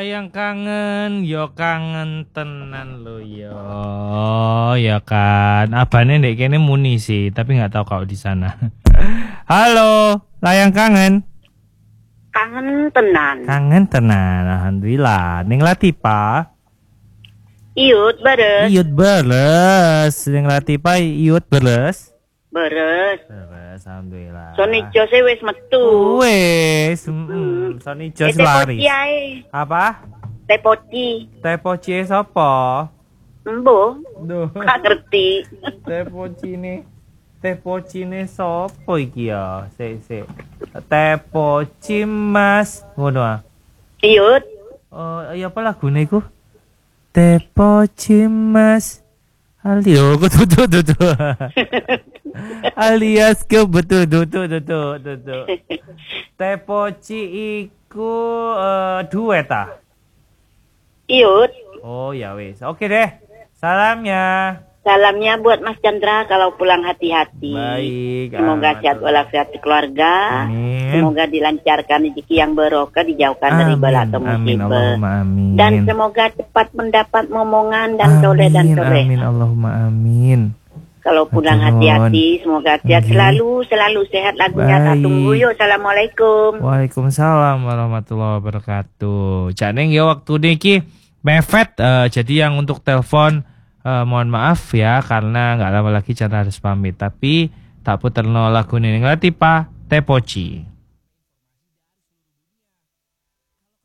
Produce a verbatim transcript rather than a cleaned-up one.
Layang kangen, yo kangen tenan lo yo, ya kan. Abane ndek kene muni sih, tapi nggak tahu kalau di sana. Halo, layang kangen. Kangen tenan. Kangen tenan, alhamdulillah. Ning Latipa. Iut beres. Iut beres. Ning Latipa iut beres. Beres. Beres, alhamdulillah. Soni Jose wis metu. Wes, mm, Sony Jos lari. Apa? Teh poci. Teh poci sapa? Embo. Duh. Gak ngerti. Teh poci ne. Teh poci ne sapa iki ya? Sik sik. Teh poci Mas. Ngono ah. Iut. Oh, ya apa lagune iku? Teh poci Mas. Alio, betul betul betul. Alias ke betul betul betul betul. Teh poci iku uh, duet ah. Iut. Oh ya wis. Oke deh. Salamnya. Salamnya buat Mas Chandra kalau pulang hati-hati. Baik. Semoga sehat walafiat keluarga. Amin. Semoga dilancarkan rezeki yang barokah, dijauhkan dari bala atau Amin. musibah. Allahumma amin. Dan semoga cepat mendapat momongan dan soleh dan soleh. Amin. Allahumma amin. Kalau pulang hati-hati, semoga sehat selalu, selalu sehat lagunya tak tunggu yuk. Assalamualaikum. Waalaikumsalam warahmatullahi wabarakatuh. Janeng ya waktu niki mepet, uh, jadi yang untuk telepon uh, mohon maaf ya karena nggak lama lagi Chandra harus pamit. Tapi tak puterno lagu ini ngerti Pak Teh Poci.